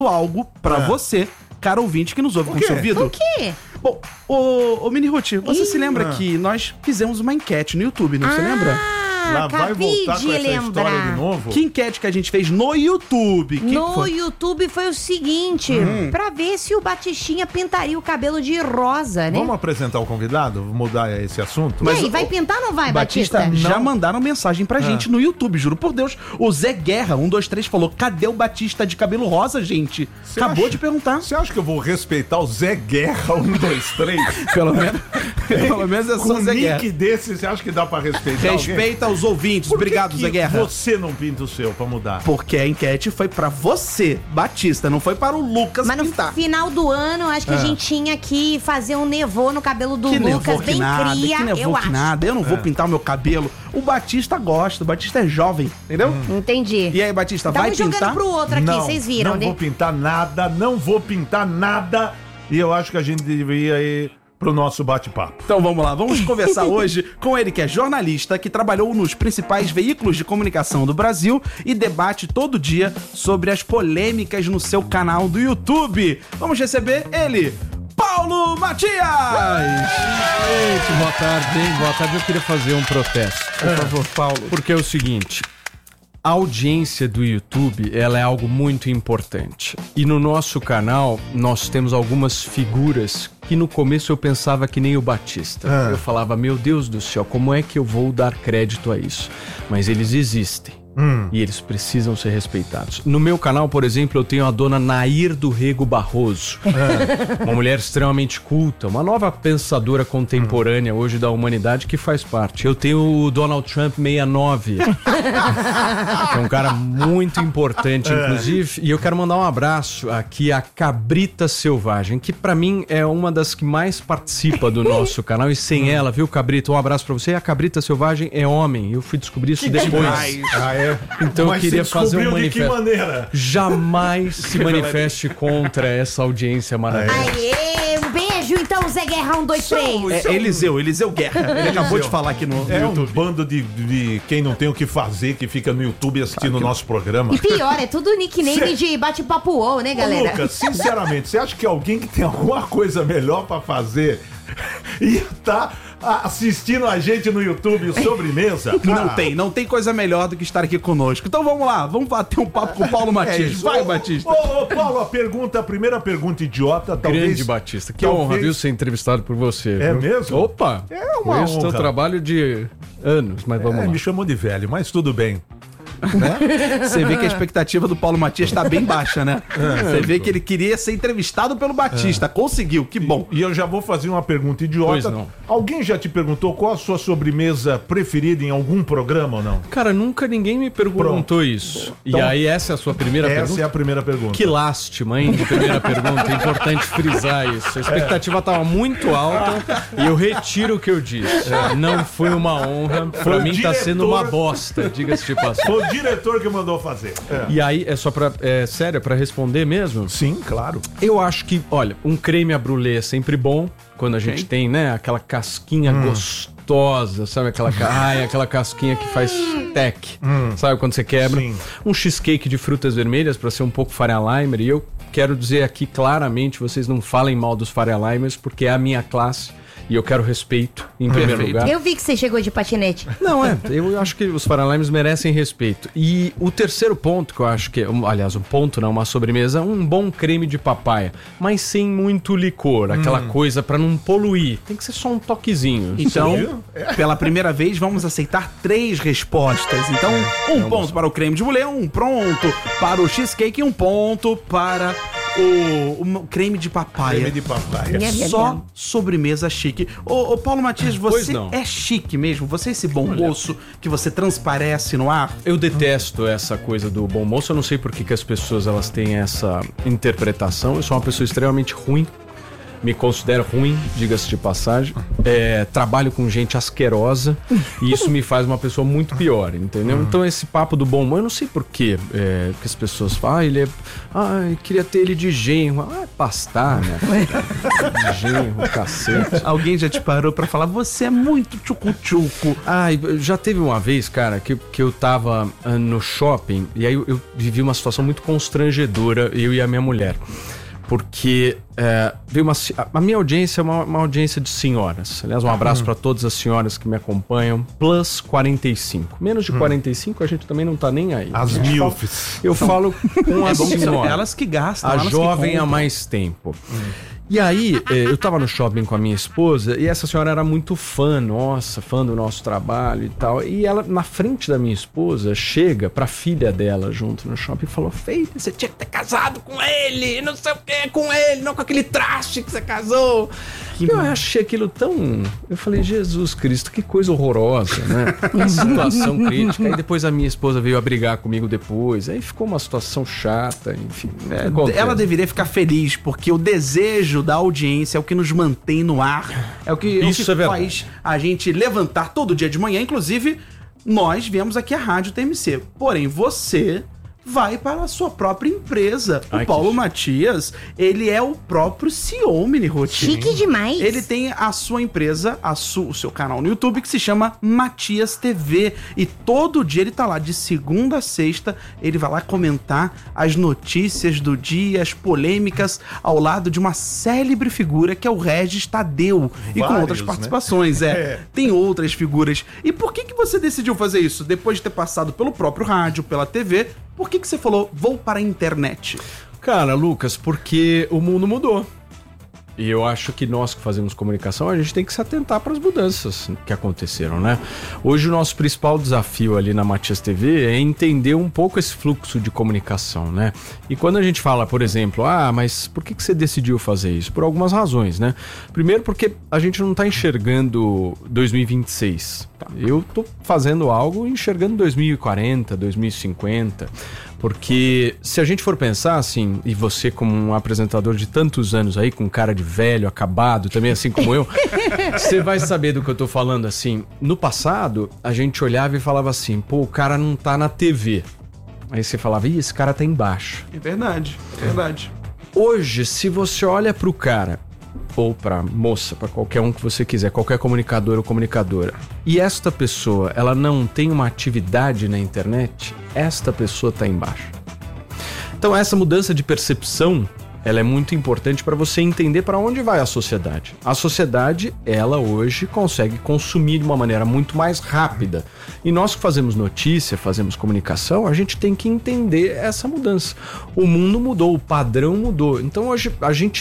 algo pra você, cara ouvinte que nos ouve com seu ouvido. O quê? Bom, ô Mini Ruth, você se lembra que nós fizemos uma enquete no YouTube, não se lembra? Lá vai voltar com essa história de novo? Que enquete que a gente fez no YouTube? YouTube foi o seguinte, pra ver se o Batistinha pintaria o cabelo de rosa, né? Vamos apresentar o convidado? Vou mudar esse assunto? E aí, vai pintar ou não vai, Batista? Já mandaram mensagem pra gente no YouTube, juro por Deus. O Zé Guerra, 123, falou, cadê o Batista de cabelo rosa, gente? Acabou de perguntar. Você acha que eu vou respeitar o Zé Guerra, 123? Pelo menos é só Zé Guerra. Com um nick desse, você acha que dá pra respeitar Respeita os ouvintes. Obrigado, Zé Guerra. Você não pinta o seu pra mudar? Porque a enquete foi pra você, Batista, não foi para o Lucas pintar. Mas no final do ano, acho que a gente tinha que fazer um nevô no cabelo do Lucas, bem cria, eu acho. Eu não vou pintar o meu cabelo. O Batista gosta, o Batista é jovem, entendeu? Entendi. E aí, Batista, vai pintar? Jogando pro outro aqui, vocês viram, né? Não vou pintar nada. E eu acho que a gente deveria ir pro nosso bate-papo. Então vamos lá, vamos conversar hoje com ele que é jornalista, que trabalhou nos principais veículos de comunicação do Brasil e debate todo dia sobre as polêmicas no seu canal do YouTube. Vamos receber ele, Paulo Matias! Gente, boa tarde, hein? Boa tarde, eu queria fazer um protesto. Por favor, Paulo. Porque é o seguinte... A audiência do YouTube, ela é algo muito importante. E no nosso canal, nós temos algumas figuras que no começo eu pensava que nem o Batista. Eu falava, meu Deus do céu, como é que eu vou dar crédito a isso? Mas eles existem. E eles precisam ser respeitados. No meu canal, por exemplo, eu tenho a dona Nair do Rego Barroso. Uma mulher extremamente culta, uma nova pensadora contemporânea hoje da humanidade que faz parte. Eu tenho o Donald Trump 69, que é um cara muito importante, inclusive. E eu quero mandar um abraço aqui a Cabrita Selvagem, que pra mim é uma das que mais participa do nosso canal. E sem ela, viu, Cabrita? Um abraço pra você. A Cabrita Selvagem é homem. Eu fui descobrir isso depois. Então mas eu queria fazer um manifesto. De que maneira? Jamais se manifeste contra essa audiência maravilhosa. Aê, um beijo então, Zé Guerra, 1, 2, 3. É Eliseu Guerra. Ele acabou de falar aqui no YouTube. Um bando de quem não tem o que fazer, que fica no YouTube assistindo o nosso programa. E pior, é tudo nickname de bate-papo UOL, né, galera? Ô, Lucas, sinceramente, você acha que alguém que tem alguma coisa melhor pra fazer ia tá assistindo a gente no YouTube Sobremesa? Não tem coisa melhor do que estar aqui conosco. Então vamos lá, vamos bater um papo com o Paulo Matias. Vai, Batista. Ô, Paulo, a primeira pergunta idiota, talvez... Grande Batista, que honra, viu, ser entrevistado por você. É viu? mesmo? Opa! É uma honra. Teu trabalho de anos, mas vamos lá. Me chamou de velho, mas tudo bem. Você vê que a expectativa do Paulo Matias tá bem baixa, né? Você vê que ele queria ser entrevistado pelo Batista. Conseguiu, que bom. E eu já vou fazer uma pergunta idiota. Pois não. Alguém já te perguntou qual a sua sobremesa preferida em algum programa ou não? Cara, nunca ninguém me perguntou isso. Então, e aí essa é a sua primeira pergunta? Essa é a primeira pergunta. Que lástima, hein, de primeira pergunta. É importante frisar isso. A expectativa estava muito alta e eu retiro o que eu disse. Não foi uma honra. Pra mim tá sendo uma bosta, diga-se de passagem. Foi o diretor que mandou fazer. E aí, é só pra... sério, é pra responder mesmo? Sim, claro. Eu acho que, olha, um creme à brûlée é sempre bom. Quando a gente tem, né, aquela casquinha gostosa, sabe? Aquela casquinha que faz tec, sabe? Quando você quebra. Sim. Um cheesecake de frutas vermelhas pra ser um pouco Faria Limer. E eu quero dizer aqui claramente, vocês não falem mal dos Faria Limers, porque é a minha classe. E eu quero respeito, em primeiro lugar. Eu vi que você chegou de patinete. Não, eu acho que os Faria Limers merecem respeito. E o terceiro ponto que eu acho que... Aliás, um ponto não, uma sobremesa, um bom creme de papaya. Mas sem muito licor, aquela coisa pra não poluir. Tem que ser só um toquezinho. Então, pela primeira vez, vamos aceitar 3 respostas. Então, um ponto para o creme de mulher, um ponto para o cheesecake e um ponto para... O creme de papaya. Creme de papaya. Só sobremesa chique. Ô Paulo Matias, você é chique mesmo? Você é esse bom moço que você transparece no ar? Eu detesto essa coisa do bom moço. Eu não sei por que as pessoas elas têm essa interpretação. Eu sou uma pessoa extremamente ruim. Me considero ruim, diga-se de passagem. Trabalho com gente asquerosa e isso me faz uma pessoa muito pior, entendeu? Então esse papo do bom humor, eu não sei por quê que as pessoas falam, queria ter ele de genro. pastar, né? Genro, cacete. Alguém já te parou pra falar, você é muito tchucu-tchucu. Já teve uma vez, cara, que eu tava no shopping e aí eu vivi uma situação muito constrangedora, eu e a minha mulher. Porque veio a minha audiência é uma audiência de senhoras. Aliás, um abraço para todas as senhoras que me acompanham. Plus 45. Menos de 45 a gente também não tá nem aí. As milfs. Eu falo com as senhoras. Elas que gastam. A jovem há mais tempo. E aí, eu tava no shopping com a minha esposa e essa senhora era muito fã do nosso trabalho e tal. E ela, na frente da minha esposa, chega pra filha dela junto no shopping e falou: filha, você tinha que ter casado com ele, não sei o que, com ele, não com aquele traste que você casou. Eu achei aquilo tão... Eu falei, Jesus Cristo, que coisa horrorosa, né? Que situação crítica. Aí depois a minha esposa veio a brigar comigo depois. Aí ficou uma situação chata, enfim. Ela deveria ficar feliz, porque o desejo da audiência é o que nos mantém no ar. É o que faz a gente levantar todo dia de manhã. Inclusive, nós viemos aqui à Rádio TMC. Porém, você vai para a sua própria empresa. O Paulo Matias, ele é o próprio CEO, Mini Rotina. Chique demais. Ele tem a sua empresa, o seu canal no YouTube, que se chama Matias TV. E todo dia ele tá lá, de segunda a sexta, ele vai lá comentar as notícias do dia, as polêmicas, ao lado de uma célebre figura que é o Regis Tadeu. E com outras participações, Tem outras figuras. E por que você decidiu fazer isso? Depois de ter passado pelo próprio rádio, pela TV, por que você falou, vou para a internet? Cara, Lucas, porque o mundo mudou. E eu acho que nós que fazemos comunicação, a gente tem que se atentar para as mudanças que aconteceram, né? Hoje o nosso principal desafio ali na Matias TV é entender um pouco esse fluxo de comunicação, né? E quando a gente fala, por exemplo, mas por que você decidiu fazer isso? Por algumas razões, né? Primeiro porque a gente não está enxergando 2026. Eu tô fazendo algo enxergando 2040, 2050... Porque se a gente for pensar assim, e você como um apresentador de tantos anos aí, com cara de velho, acabado, também assim como eu, você vai saber do que eu tô falando assim. No passado, a gente olhava e falava assim, pô, o cara não tá na TV. Aí você falava, esse cara tá embaixo. É verdade, é verdade. Hoje, se você olha pro cara, ou pra moça, pra qualquer um que você quiser, qualquer comunicador ou comunicadora, e esta pessoa, ela não tem uma atividade na internet, esta pessoa tá embaixo. Então essa mudança de percepção, ela é muito importante para você entender para onde vai a sociedade. A sociedade, ela hoje consegue consumir de uma maneira muito mais rápida. E nós que fazemos notícia, fazemos comunicação, a gente tem que entender essa mudança. O mundo mudou, o padrão mudou. Então hoje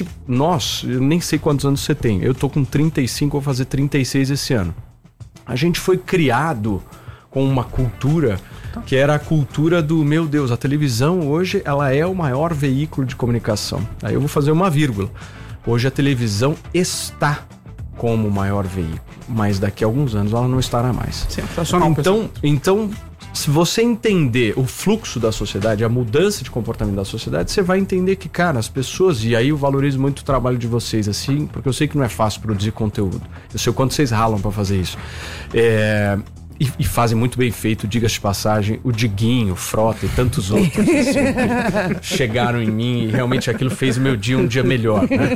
eu nem sei quantos anos você tem. Eu tô com 35, vou fazer 36 esse ano. A gente foi criado com uma cultura que era a cultura do, meu Deus, a televisão hoje ela é o maior veículo de comunicação. Aí eu vou fazer uma vírgula. Hoje a televisão está como o maior veículo, mas daqui a alguns anos ela não estará mais. Sensacional. Então, se você entender o fluxo da sociedade, a mudança de comportamento da sociedade, você vai entender que, cara, as pessoas, e aí eu valorizo muito o trabalho de vocês, assim, porque eu sei que não é fácil produzir conteúdo. Eu sei o quanto vocês ralam pra fazer isso. E fazem muito bem feito, diga-se de passagem, o Diguinho, o Frota e tantos outros assim, que chegaram em mim e realmente aquilo fez o meu dia um dia melhor, né?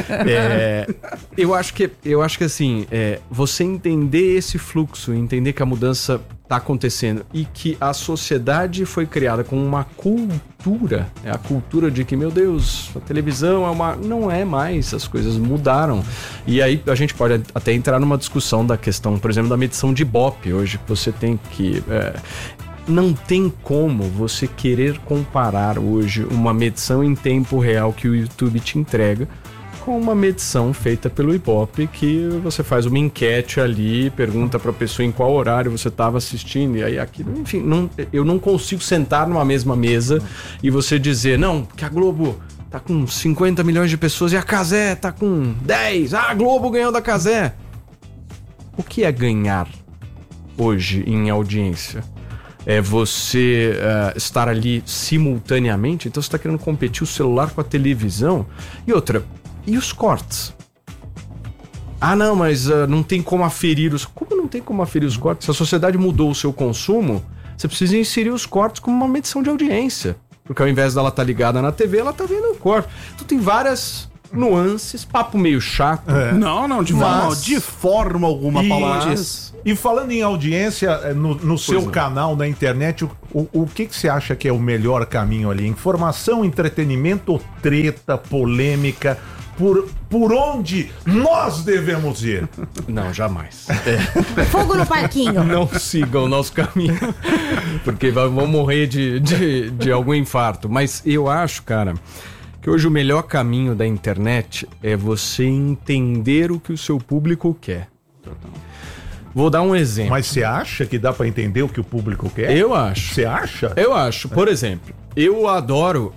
Eu acho que assim, você entender esse fluxo, entender que a mudança está acontecendo e que a sociedade foi criada com uma cultura, a cultura de que, meu Deus, a televisão não é mais, as coisas mudaram. E aí a gente pode até entrar numa discussão da questão, por exemplo, da medição de Ibope hoje, que você tem que... não tem como você querer comparar hoje uma medição em tempo real que o YouTube te entrega com uma medição feita pelo Ibope, que você faz uma enquete ali, pergunta pra pessoa em qual horário você estava assistindo, e aí aquilo, enfim, eu não consigo sentar numa mesma mesa e você dizer, não, que a Globo tá com 50 milhões de pessoas e a Cazé tá com 10, a Globo ganhou da Cazé. O que é ganhar hoje em audiência? É você estar ali simultaneamente, então você está querendo competir o celular com a televisão. E outra, e os cortes? Não, mas não tem como aferir os... Como não tem como aferir os cortes? Se a sociedade mudou o seu consumo, você precisa inserir os cortes como uma medição de audiência. Porque ao invés dela estar ligada na TV, ela tá vendo o corpo. Então tem várias nuances, papo meio chato. Não, de forma alguma, Paulo Matias. E falando em audiência, no seu canal na internet, o que você acha que é o melhor caminho ali? Informação, entretenimento ou treta, polêmica? Por onde nós devemos ir? Não, jamais. Fogo no parquinho. Não sigam o nosso caminho, porque vão morrer de algum infarto. Mas eu acho, cara, que hoje o melhor caminho da internet é você entender o que o seu público quer. Vou dar um exemplo. Mas você acha que dá pra entender o que o público quer? Eu acho. Você acha? Eu acho. Por exemplo, eu adoro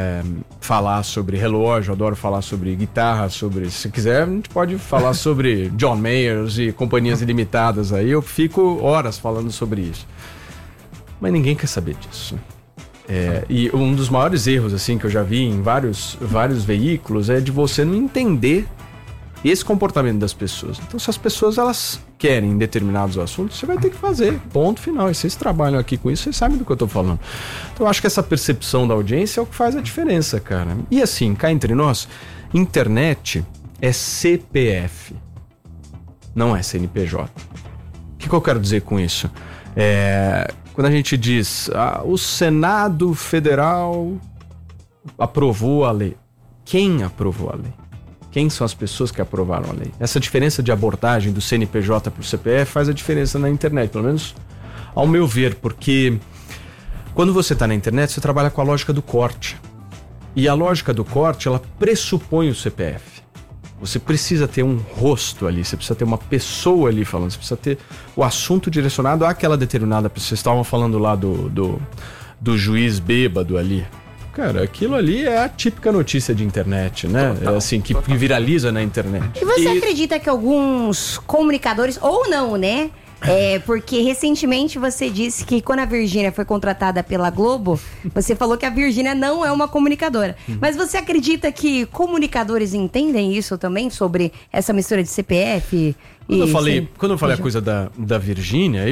falar sobre relógio, adoro falar sobre guitarra, se quiser a gente pode falar sobre John Mayers e companhias ilimitadas aí, eu fico horas falando sobre isso. Mas ninguém quer saber disso. E um dos maiores erros assim que eu já vi em vários veículos é de você não entender esse comportamento das pessoas. Então, se as pessoas elas querem determinados assuntos, você vai ter que fazer. Ponto final. E vocês trabalham aqui com isso, vocês sabem do que eu tô falando. Então, eu acho que essa percepção da audiência é o que faz a diferença, cara. E assim, cá entre nós, internet é CPF, não é CNPJ. O que eu quero dizer com isso? Quando a gente diz o Senado Federal aprovou a lei. Quem aprovou a lei? Quem são as pessoas que aprovaram a lei? Essa diferença de abordagem do CNPJ para o CPF faz a diferença na internet, pelo menos ao meu ver, porque quando você está na internet, você trabalha com a lógica do corte. E a lógica do corte, ela pressupõe o CPF. Você precisa ter um rosto ali, você precisa ter uma pessoa ali falando, você precisa ter o assunto direcionado àquela determinada pessoa. Vocês estavam falando lá do juiz bêbado ali. Cara, aquilo ali é a típica notícia de internet, né? Total, assim, que viraliza na internet. E você acredita que alguns comunicadores, ou não, né? Porque recentemente você disse que quando a Virgínia foi contratada pela Globo, você falou que a Virgínia não é uma comunicadora. Mas você acredita que comunicadores entendem isso também, sobre essa mistura de CPF? Quando eu falei a coisa da Virgínia,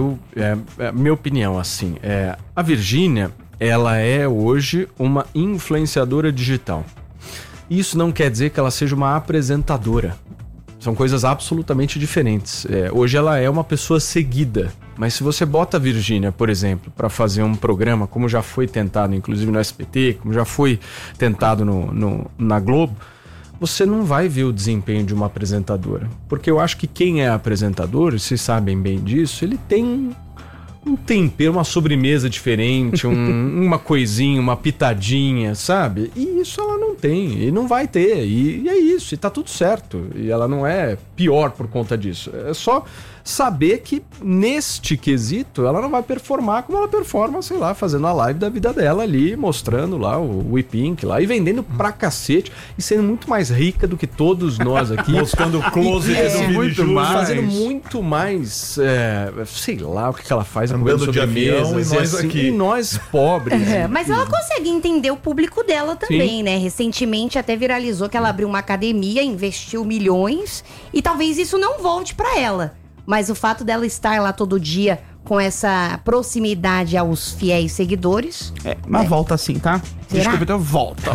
minha opinião, assim, a Virgínia, ela é hoje uma influenciadora digital. Isso não quer dizer que ela seja uma apresentadora. São coisas absolutamente diferentes. Hoje ela é uma pessoa seguida. Mas se você bota a Virgínia, por exemplo, para fazer um programa, como já foi tentado, inclusive no SBT, como já foi tentado na Globo, você não vai ver o desempenho de uma apresentadora. Porque eu acho que quem é apresentador, vocês sabem bem disso, ele tem um tempero, uma sobremesa diferente, uma coisinha, uma pitadinha, sabe? E isso ela não tem, e não vai ter, e é isso, e tá tudo certo. E ela não é pior por conta disso. É só saber que neste quesito ela não vai performar como ela performa, sei lá, fazendo a live da vida dela ali, mostrando lá o WePink lá e vendendo pra cacete e sendo muito mais rica do que todos nós aqui. Mostrando o closet do muito mais, fazendo muito mais, sei lá o que ela faz, andando de avião, e nós assim, aqui. E nós pobres. Mas ela consegue entender o público dela também, né? Recentemente até viralizou que ela abriu uma academia, investiu milhões e talvez isso não volte pra ela. Mas o fato dela estar lá todo dia com essa proximidade aos fiéis seguidores... Mas volta assim, tá? Será? Desculpa, então volta.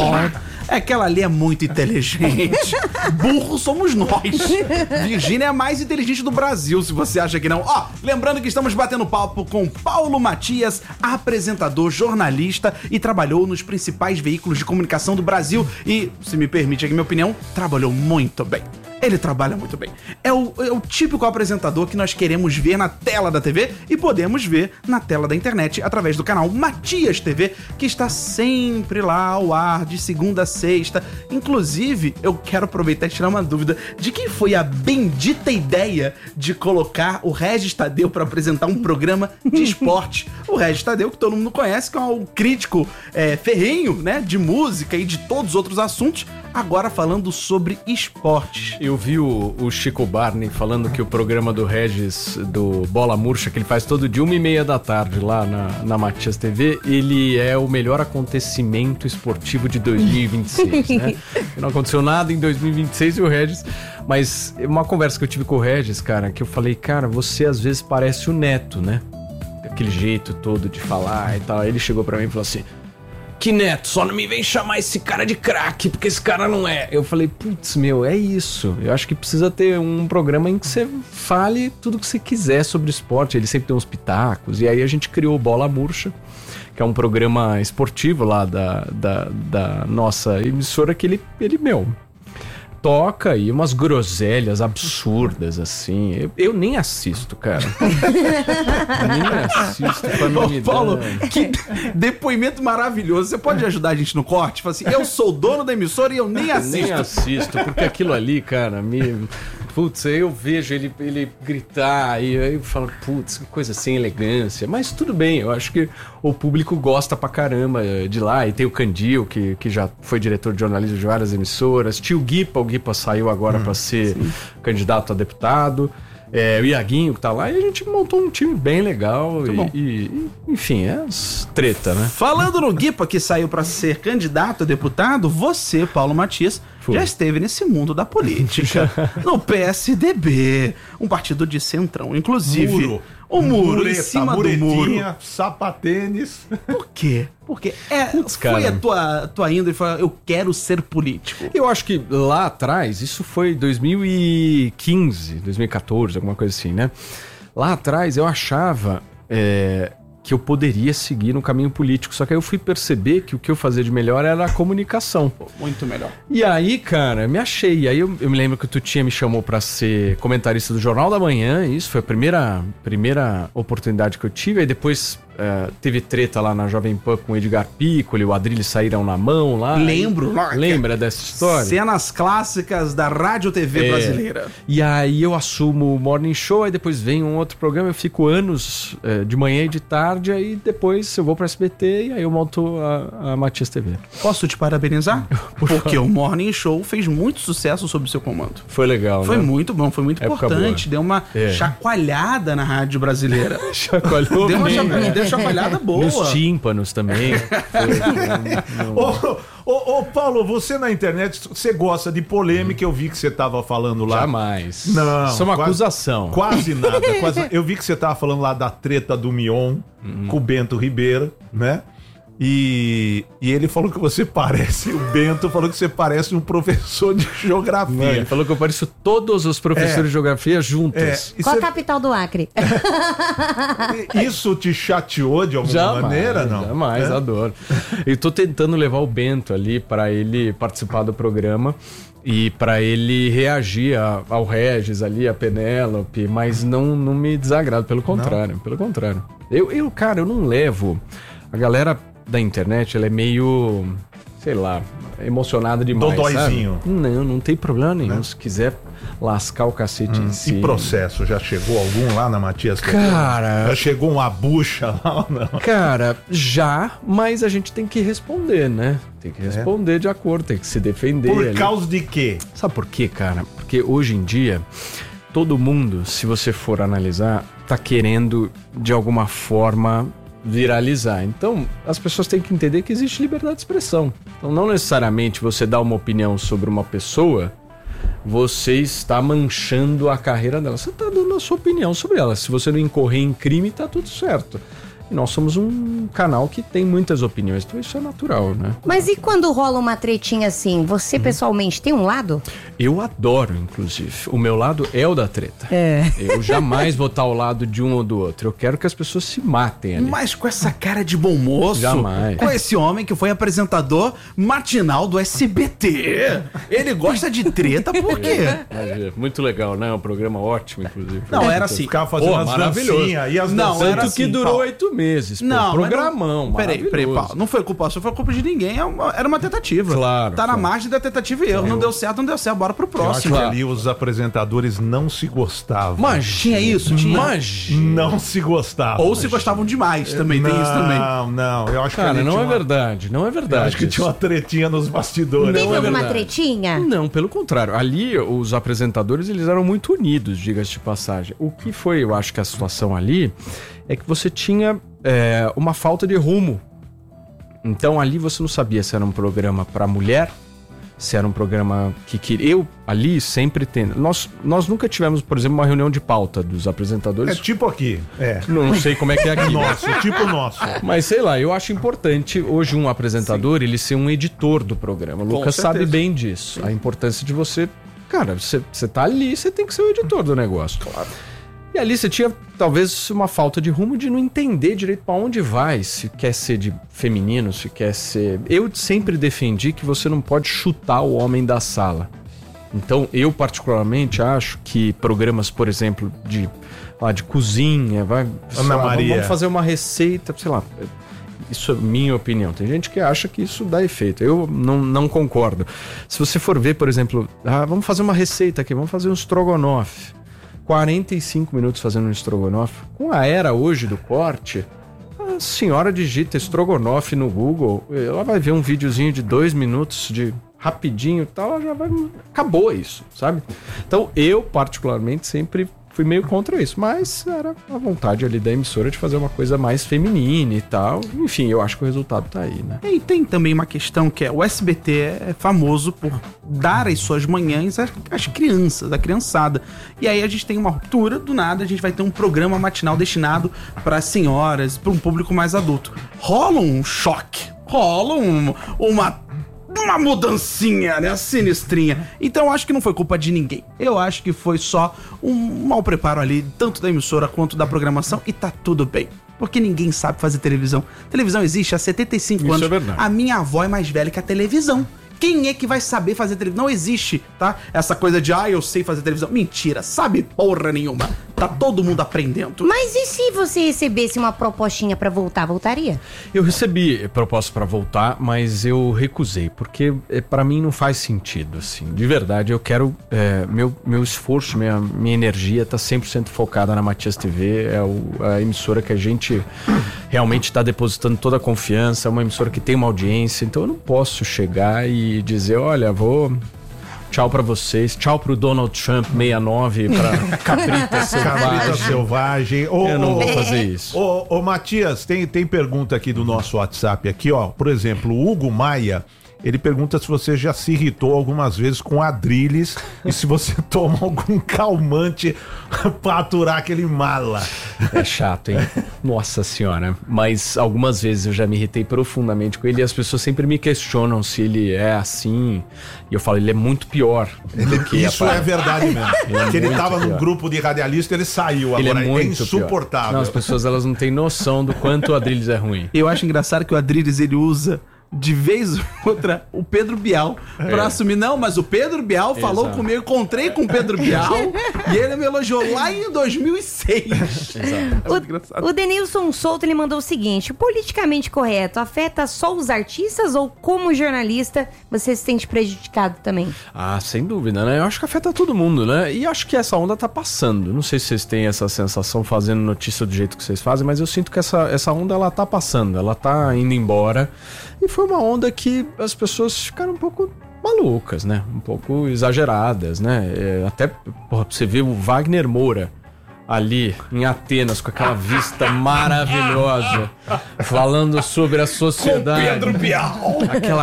É que ela ali é muito inteligente. Burro somos nós. Virgínia é a mais inteligente do Brasil, se você acha que não. Lembrando que estamos batendo papo com Paulo Matias, apresentador, jornalista e trabalhou nos principais veículos de comunicação do Brasil. E, se me permite aqui minha opinião, trabalhou muito bem. Ele trabalha muito bem. É o típico apresentador que nós queremos ver na tela da TV e podemos ver na tela da internet através do canal Matias TV, que está sempre lá ao ar de segunda a sexta. Inclusive, eu quero aproveitar e tirar uma dúvida de quem foi a bendita ideia de colocar o Regis Tadeu para apresentar um programa de esporte. O Regis Tadeu, que todo mundo conhece, que é um crítico ferrenho, né, de música e de todos os outros assuntos, agora falando sobre esportes. Eu vi o Chico Barney falando que o programa do Regis, do Bola Murcha, que ele faz todo dia 1h30 da tarde lá na Matias TV, ele é o melhor acontecimento esportivo de 2026, né? Não aconteceu nada em 2026 e o Regis... Mas uma conversa que eu tive com o Regis, cara, que eu falei, cara, você às vezes parece o Neto, né? Aquele jeito todo de falar e tal. Aí ele chegou pra mim e falou assim... que Neto, só não me vem chamar esse cara de craque, porque esse cara não é. Eu falei, putz, meu, é isso. Eu acho que precisa ter um programa em que você fale tudo que você quiser sobre esporte. Ele sempre tem uns pitacos. E aí a gente criou o Bola Murcha, que é um programa esportivo lá da nossa emissora, que ele toca aí umas groselhas absurdas, assim. Eu nem assisto, cara. Nem assisto pra não me dar. Paulo, que depoimento maravilhoso. Você pode ajudar a gente no corte? Fala assim, eu sou dono da emissora e eu nem assisto. Nem assisto, porque aquilo ali, cara, putz, eu vejo ele gritar e aí eu falo, putz, que coisa sem elegância. Mas tudo bem, eu acho que o público gosta pra caramba de lá. E tem o Candil, que já foi diretor de jornalismo de várias emissoras. Tinha o Guipa saiu agora pra ser candidato a deputado. O Iaguinho que tá lá, e a gente montou um time bem legal. Enfim, é treta, né? Falando no Guipa, que saiu pra ser candidato a deputado, você, Paulo Matias, já esteve nesse mundo da política. No PSDB, um partido de centrão. Inclusive, o muro Mureta, em cima do muro. Sapatênis. Por quê? Porque foi a tua índole e falou, eu quero ser político. Eu acho que lá atrás, isso foi 2015, 2014, alguma coisa assim, né? Lá atrás eu achava que eu poderia seguir no caminho político, só que aí eu fui perceber que o que eu fazia de melhor era a comunicação. Muito melhor. E aí, cara, me achei. E aí eu me lembro que o Tutinha me chamou pra ser comentarista do Jornal da Manhã, isso foi a primeira oportunidade que eu tive. Aí depois teve treta lá na Jovem Pan com o Edgar Piccoli, o Adrilles saíram na mão lá. Lembro. Lembra dessa história? Cenas clássicas da Rádio TV brasileira. E aí eu assumo o Morning Show, aí depois vem um outro programa, eu fico anos de manhã e de tarde, aí depois eu vou pra SBT e aí eu monto a Matias TV. Posso te parabenizar? Porque o Morning Show fez muito sucesso sob seu comando. Foi legal, Foi né? muito bom, foi muito Época importante. boa. Deu uma chacoalhada na rádio brasileira. Chacoalhou Deu uma bem, deu chacoalhada boa. Nos tímpanos também. Ô, Paulo, você na internet, você gosta de polêmica, eu vi que você tava falando lá. Jamais. Não. Isso é uma acusação. Quase nada. Eu vi que você tava falando lá da treta do Mion com o Bento Ribeiro, né? E ele falou que você parece, o Bento falou que você parece um professor de geografia. Não, ele falou que eu pareço todos os professores de geografia juntos. Qual a capital do Acre? Isso te chateou de alguma maneira? Não. Jamais, adoro. Eu tô tentando levar o Bento ali para ele participar do programa e para ele reagir ao Regis ali, a Penélope, mas não me desagrada, pelo contrário. Pelo contrário. Cara, eu não levo. A galera da internet, ela é meio, sei lá, emocionada demais. Dodóizinho. Sabe? Não tem problema nenhum. Se quiser lascar o cacete em si. E processo? Já chegou algum lá na Matias? Cara... Já chegou uma bucha lá ou não? Cara, mas a gente tem que responder, né? Tem que responder de acordo, tem que se defender. Por causa de quê? Sabe por quê, cara? Porque hoje em dia, todo mundo, se você for analisar, tá querendo, de alguma forma, viralizar. Então, as pessoas têm que entender que existe liberdade de expressão. Então, não necessariamente você dá uma opinião sobre uma pessoa, você está manchando a carreira dela. Você está dando a sua opinião sobre ela. Se você não incorrer em crime, tá tudo certo. E nós somos um canal que tem muitas opiniões, então isso é natural, né? Mas e quando rola uma tretinha assim, você pessoalmente tem um lado? Eu adoro, inclusive. O meu lado é o da treta. Eu jamais vou estar ao lado de um ou do outro. Eu quero que as pessoas se matem ali. Mas com essa cara de bom moço, Jamais. com esse homem que foi apresentador matinal do SBT, ele gosta de treta por quê? Muito legal, né? Um programa ótimo, inclusive. Não, era assim. Ficava fazendo as maravilhoso. dancinhas e as Não, dancinhas. era Tanto que assim, durou Paulo. 8 meses. Pô, Não, programão, Peraí, maravilhoso. Paulo. Não foi culpa sua, foi culpa de ninguém. Era uma tentativa. Claro, Tá na claro. margem da tentativa e erro. Não deu certo, bora pro Eu acho próximo. que ali os apresentadores não se gostavam. Tinha isso? Tinha. Não se gostavam. Ou se gostavam demais também, tem isso também. Não, eu acho que Cara, ali não tinha é uma- verdade. Não é Eu verdade. acho que tinha uma tretinha nos bastidores. Teve é alguma verdade. tretinha? Não, pelo contrário. Ali, os apresentadores, eles eram muito unidos, diga-se de passagem. O que foi, eu acho que a situação ali, é que você tinha uma falta de rumo. Então, ali você não sabia se era um programa pra mulher, se era um programa que queria. Eu, ali, sempre tendo. Nós nunca tivemos, por exemplo, uma reunião de pauta dos apresentadores. É tipo aqui. Não sei como é que é aqui. Nosso, tipo nosso. Mas sei lá, eu acho importante hoje um apresentador, ele ser um editor do programa. O Lucas sabe bem disso. A importância de você... Cara, você tá ali, você tem que ser o editor do negócio. Claro. E ali você tinha talvez uma falta de rumo de não entender direito pra onde vai. Se quer ser de feminino, se quer ser... Eu sempre defendi que você não pode chutar o homem da sala. Então, eu particularmente acho que programas, por exemplo, de cozinha, Ana Maria. Vamos fazer uma receita, sei lá... Isso é minha opinião. Tem gente que acha que isso dá efeito. Eu não concordo. Se você for ver, por exemplo, vamos fazer uma receita aqui, vamos fazer um estrogonofe. 45 minutos fazendo um estrogonofe. Com a era hoje do corte, a senhora digita estrogonofe no Google, ela vai ver um videozinho de 2 minutos de rapidinho e tal, ela já vai... Acabou isso, sabe? Então, eu particularmente sempre... fui meio contra isso, mas era a vontade ali da emissora de fazer uma coisa mais feminina e tal. Enfim, eu acho que o resultado tá aí, né? E tem também uma questão que o SBT é famoso por dar as suas manhãs às crianças, à criançada. E aí a gente tem uma ruptura, do nada a gente vai ter um programa matinal destinado para senhoras, para um público mais adulto. Rola um choque, rola uma mudancinha, né? Sinistrinha. Então eu acho que não foi culpa de ninguém. Eu acho que foi só um mau preparo ali, tanto da emissora quanto da programação, e tá tudo bem. Porque ninguém sabe fazer televisão. Televisão existe há 75 anos. Isso é verdade. A minha avó é mais velha que a televisão. Quem é que vai saber fazer televisão? Não existe, tá? Essa coisa de, eu sei fazer televisão. Mentira, sabe porra nenhuma. Tá todo mundo aprendendo. Mas e se você recebesse uma propostinha pra voltar, voltaria? Eu recebi proposta pra voltar, mas eu recusei, porque pra mim não faz sentido, assim. De verdade, eu quero... meu esforço, minha energia tá 100% focada na Matias TV. É a emissora que a gente realmente tá depositando toda a confiança. É uma emissora que tem uma audiência. Então eu não posso chegar e dizer, olha, tchau pra vocês, tchau pro Donald Trump 69, pra Cabrita Selvagem. Eu não vou fazer isso. Ô Matias, tem pergunta aqui do nosso WhatsApp aqui, ó. Por exemplo, o Hugo Maia, ele pergunta se você já se irritou algumas vezes com Adrilles e se você toma algum calmante pra aturar aquele mala. É chato, hein? Nossa senhora. Mas algumas vezes eu já me irritei profundamente com ele e as pessoas sempre me questionam se ele é assim. E eu falo, ele é muito pior do que isso é verdade mesmo. Porque ele tava num grupo de radialista, ele saiu. Ele agora é muito insuportável. Não, as pessoas elas não têm noção do quanto o Adrilles é ruim. Eu acho engraçado que o Adrilles, ele usa de vez ou outra o Pedro Bial pra assumir. Não, mas o Pedro Bial falou comigo, encontrei com o Pedro Bial e ele me elogiou lá em 2006. Exato. muito engraçado. O Denilson Souto, ele mandou o seguinte: o politicamente correto afeta só os artistas ou como jornalista você se sente prejudicado também? Ah, sem dúvida, né? Eu acho que afeta todo mundo, né? E acho que essa onda tá passando. Não sei se vocês têm essa sensação fazendo notícia do jeito que vocês fazem, mas eu sinto que essa onda, ela tá passando, ela tá indo embora. E foi uma onda que as pessoas ficaram um pouco malucas, né? Um pouco exageradas, né? Até, porra, pra você ver o Wagner Moura ali em Atenas com aquela vista maravilhosa, falando sobre a sociedade. Com Pedro Bial.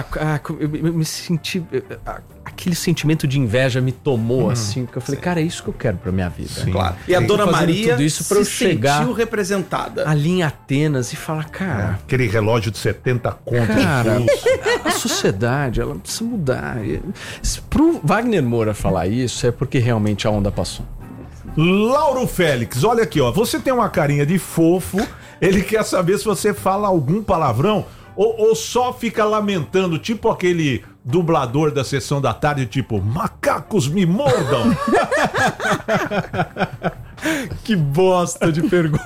Eu me senti... Aquele sentimento de inveja me tomou, assim, que eu falei, cara, é isso que eu quero pra minha vida. Sim, claro. E a Dona Maria tudo isso pra eu chegar sentiu representada ali em Atenas e falar, cara... Aquele relógio de 70 contos. Cara, a sociedade, ela precisa mudar. Pro Wagner Moura falar isso, é porque realmente a onda passou. Lauro Félix, olha aqui, ó. Você tem uma carinha de fofo. Ele quer saber se você fala algum palavrão ou só fica lamentando, tipo aquele dublador da Sessão da Tarde, tipo, macacos me mordam. Que bosta de pergunta.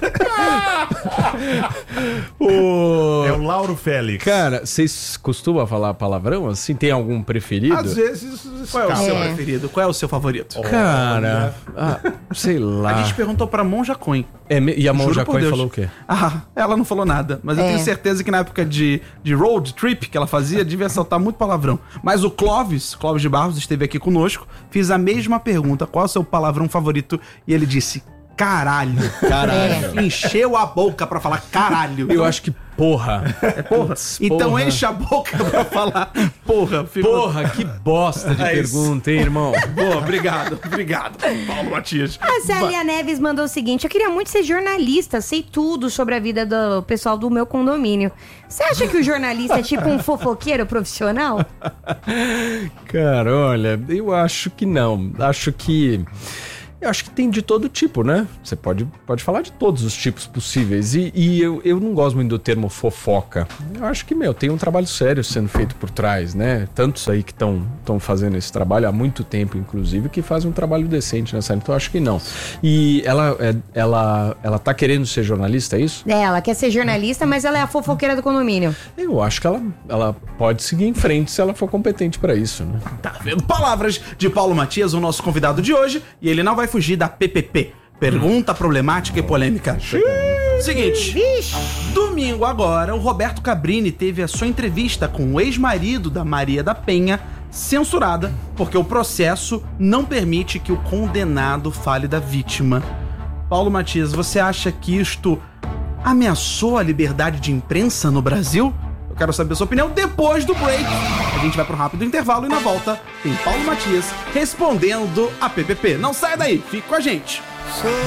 É o Lauro Félix. Cara, vocês costumam falar palavrão assim? Tem algum preferido? Às vezes. Qual é o seu preferido? Qual é o seu favorito? Cara, sei lá. A gente perguntou pra Monja Coin. E a Monja Juro por Coin Deus. falou o quê? Ela não falou nada. Mas eu tenho certeza que na época de road trip que ela fazia, devia soltar muito palavrão. Mas o Clóvis de Barros, esteve aqui conosco. Fiz a mesma pergunta. Qual é o seu palavrão favorito? E ele disse... Caralho. Caralho. Encheu a boca pra falar caralho. Eu acho que porra. É porra? Então porra. enche a boca pra falar porra. Porra, que bosta de pergunta, hein, irmão? Boa, obrigado, Paulo Matias. A Célia Neves mandou o seguinte: eu queria muito ser jornalista, sei tudo sobre a vida do pessoal do meu condomínio. Você acha que o jornalista é tipo um fofoqueiro profissional? Cara, olha, eu acho que não. Eu acho que tem de todo tipo, né? Você pode falar de todos os tipos possíveis. E eu não gosto muito do termo fofoca. Eu acho que, tem um trabalho sério sendo feito por trás, né? Tantos aí que estão fazendo esse trabalho há muito tempo, inclusive, que fazem um trabalho decente nessa área. Então, eu acho que não. E ela tá querendo ser jornalista, é isso? Ela quer ser jornalista, mas ela é a fofoqueira do condomínio. Eu acho que ela pode seguir em frente se ela for competente pra isso, né? Tá vendo? Palavras de Paulo Matias, o nosso convidado de hoje, e ele não vai fugir da PPP. Pergunta problemática e polêmica. Seguinte, domingo agora, o Roberto Cabrini teve a sua entrevista com o ex-marido da Maria da Penha censurada, porque o processo não permite que o condenado fale da vítima. Paulo Matias, você acha que isto ameaçou a liberdade de imprensa no Brasil? Eu quero saber a sua opinião depois do break. A gente vai para um rápido intervalo e na volta tem Paulo Matias respondendo a PPP. Não sai daí, fique com a gente.